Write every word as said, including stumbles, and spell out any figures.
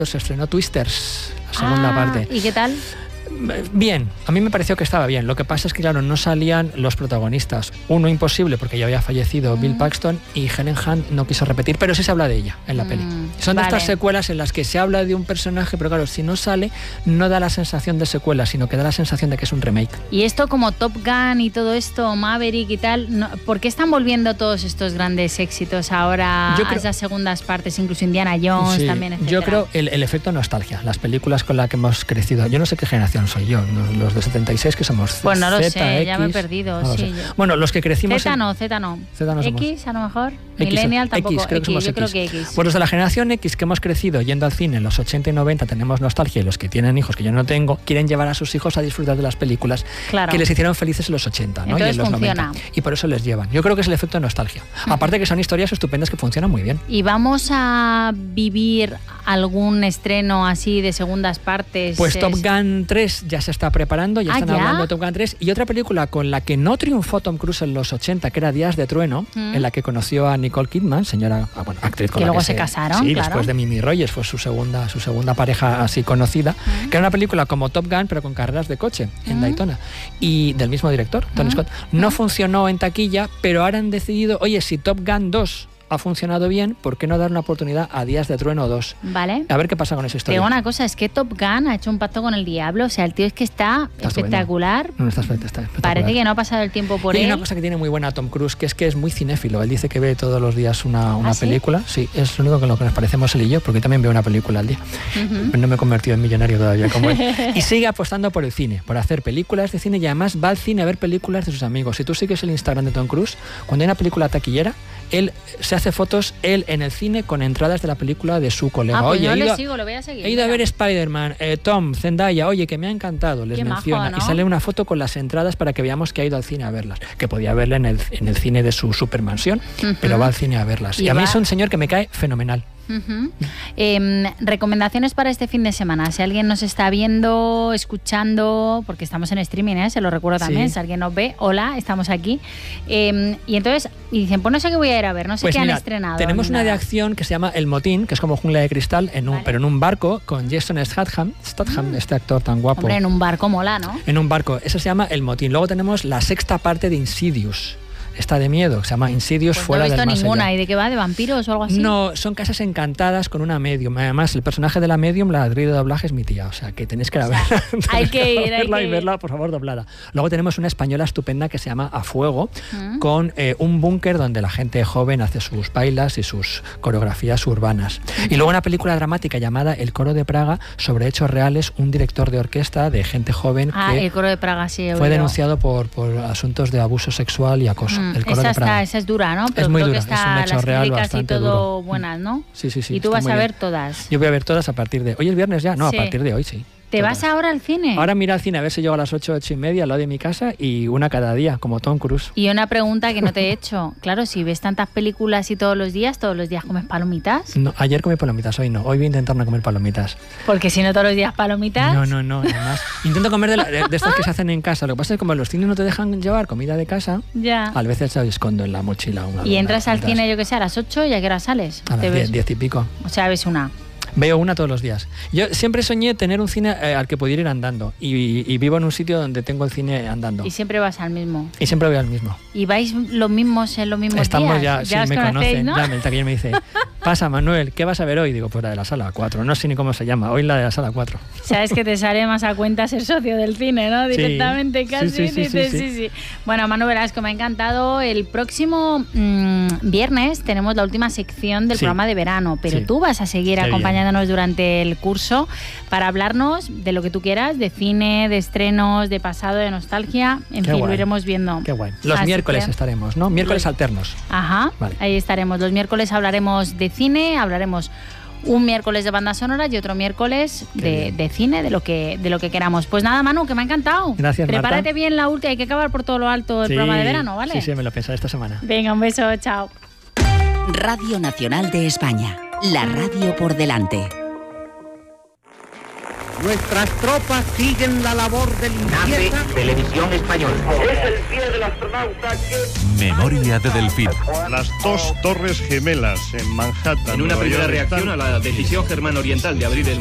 se estrenó Twisters, la segunda ah, parte. ¿Y qué tal? Bien, a mí me pareció que estaba bien. Lo que pasa es que, claro, no salían los protagonistas. Uno imposible porque ya había fallecido mm. Bill Paxton, y Helen Hunt no quiso repetir, pero sí se habla de ella en la mm. peli. Son de vale. estas secuelas en las que se habla de un personaje, pero claro, si no sale, no da la sensación de secuela, sino que da la sensación de que es un remake. Y esto como Top Gun y todo esto, Maverick y tal, no, ¿por qué están volviendo todos estos grandes éxitos ahora yo creo, a esas segundas partes, incluso Indiana Jones sí, también, etcétera? Yo creo el, el efecto nostalgia, las películas con las que hemos crecido. Yo no sé qué generación soy yo, los de setenta y seis que somos Pues no lo Z, sé, X, ya me he perdido. No sí, bueno, los que crecimos... Z no, Z no. Z no somos. X a lo mejor. X, Millennial tampoco. X, creo X, que somos yo X. creo que X. Pues los de la generación X que hemos crecido yendo al cine en los ochenta y noventa tenemos nostalgia, y los que tienen hijos, que yo no tengo, quieren llevar a sus hijos a disfrutar de las películas claro. que les hicieron felices en los ochenta, ¿no? Entonces y en los funciona. noventa. Y por eso les llevan. Yo creo que es el efecto de nostalgia. Uh-huh. Aparte que son historias estupendas que funcionan muy bien. ¿Y vamos a vivir algún estreno así de segundas partes? Pues es... Top Gun tres ya se está preparando, ya ¿Ah, están ya? hablando de Top Gun tres. Y otra película con la que no triunfó Tom Cruise en los ochenta, que era Días de Trueno, mm. en la que conoció a Nicole Kidman, señora, ah, bueno, actriz con que la luego que se, se casaron, sí, claro. después de Mimi Rogers fue su segunda, su segunda pareja así conocida, mm. que era una película como Top Gun, pero con carreras de coche en mm. Daytona, y del mismo director, Tony mm. Scott. No mm. funcionó en taquilla, pero ahora han decidido, oye, si Top Gun dos ha funcionado bien, ¿por qué no dar una oportunidad a Días de Trueno dos? Vale. A ver qué pasa con esa historia. Te digo una cosa, es que Top Gun ha hecho un pacto con el diablo, o sea, el tío es que está, está espectacular. No, está, está espectacular. Parece que no ha pasado el tiempo por y él. Y hay una cosa que tiene muy buena Tom Cruise, que es que es muy cinéfilo. Él dice que ve todos los días una, una ¿Ah, sí? película. Sí, es lo único con lo que nos parecemos él y yo, porque también veo una película al día. Uh-huh. No me he convertido en millonario todavía como él. Y sigue apostando por el cine, por hacer películas de cine, y además va al cine a ver películas de sus amigos. Si tú sigues el Instagram de Tom Cruise, cuando hay una película taquillera, él se hace fotos, él en el cine, con entradas de la película de su colega. Ah, pues oye, yo he ido, le sigo, lo voy a seguir. He ido a ver Spider-Man, eh, Tom, Zendaya, oye, que me ha encantado, les Qué menciona. majo, ¿no? Y sale una foto con las entradas para que veamos que ha ido al cine a verlas. Que podía verla en el, en el cine de su supermansión, uh-huh. pero va al cine a verlas. Y, y a mí es un señor que me cae fenomenal. Uh-huh. Eh, recomendaciones para este fin de semana. Si alguien nos está viendo, escuchando, porque estamos en streaming, ¿eh? Se lo recuerdo también. Sí. Si alguien nos ve, hola, estamos aquí. Eh, y entonces, y dicen, pues no sé qué voy a ir a ver, no sé pues qué mira, han estrenado. Tenemos una de acción que se llama El Motín, que es como Jungla de Cristal, en un, vale. pero en un barco, con Jason Statham, Statham mm. este actor tan guapo. Hombre, en un barco mola, ¿no? En un barco. Eso se llama El Motín. Luego tenemos la sexta parte de Insidious. Está de miedo, se llama Insidious pues fuera del más allá. No he visto ninguna. ¿Y de qué va? ¿De vampiros o algo así? No, son casas encantadas con una medium. Además, el personaje de la medium, la actriz de doblaje, es mi tía. O sea, que tenéis que ir a verla. O sea, hay que ir, verla hay y que verla, por favor, doblada. Luego tenemos una española estupenda que se llama A Fuego, ¿Mm? con eh, un búnker donde la gente joven hace sus bailas y sus coreografías urbanas. ¿Mm? Y luego una película dramática llamada El Coro de Praga, sobre hechos reales, un director de orquesta de gente joven ah, que el Coro de Praga, sí, fue denunciado por, por asuntos de abuso sexual y acoso. Mm, el Coro esa de Praga. Está, esa es dura, ¿no? Pero es muy creo dura, que está es un hecho las real críticas bastante y todo duro. buenas, ¿no? Sí, sí, sí. Y tú vas a bien. ver todas. Yo voy a ver todas a partir de... ¿Hoy es viernes ya? No, sí. a partir de hoy, sí. ¿Te todas. vas ahora al cine? Ahora mira al cine a ver si llego a las ocho, ocho y media al lado de mi casa, y una cada día, como Tom Cruise. Y una pregunta que no te he hecho. Claro, si ves tantas películas y todos los días, ¿todos los días comes palomitas? No, ayer comí palomitas, hoy no. Hoy voy a intentar no comer palomitas. Porque si no todos los días palomitas... No, no, no. Además, intento comer de, la, de, de estas que se hacen en casa. Lo que pasa es que como los cines no te dejan llevar comida de casa, ya. a veces la escondo en la mochila. Una, y entras una, al cine, yo que sé, a las ocho, ¿y a qué hora sales? A las diez, diez y pico. O sea, ves una... Veo una todos los días. Yo siempre soñé tener un cine eh, al que pudiera ir andando, y, y vivo en un sitio donde tengo el cine andando. Y siempre vas al mismo. Y siempre voy al mismo. ¿Y vais los mismos en los mismos Estamos días? ya, ya sí, me conocen. ¿no? Ya, el taquillero me dice, pasa Manuel, ¿qué vas a ver hoy? Digo, pues la de la sala cuatro. No sé ni cómo se llama. Hoy la de la sala cuatro. Sabes que te sale más a cuenta ser socio del cine, ¿no? Directamente, sí, casi. Sí, sí, sí, dices, sí, sí, sí. Bueno, Manu Velasco, me ha encantado. El próximo mmm, viernes tenemos la última sección del sí. programa de verano, pero sí. tú vas a seguir Qué acompañándonos bien. durante el curso para hablarnos de lo que tú quieras, de cine, de estrenos, de pasado, de nostalgia. En Qué fin, guay. lo iremos viendo. Qué guay. Los Así miércoles que... estaremos, ¿no? Miércoles alternos. Ajá, vale. Ahí estaremos. Los miércoles hablaremos de cine, hablaremos un miércoles de bandas sonoras y otro miércoles de, de cine, de lo que de lo que queramos. Pues nada, Manu, que me ha encantado. Gracias, Prepárate Marta. bien la última, hay que acabar por todo lo alto del sí, programa de verano, ¿vale? Sí, sí, me lo pensaré esta semana. Venga, un beso, chao. Radio Nacional de España, la radio por delante. Nuestras tropas siguen la labor de limpieza. Televisión Española. Es el pie del astronauta que... Memoria de Delfín. Las dos torres gemelas en Manhattan. En una primera reacción a la decisión germano-oriental de abrir el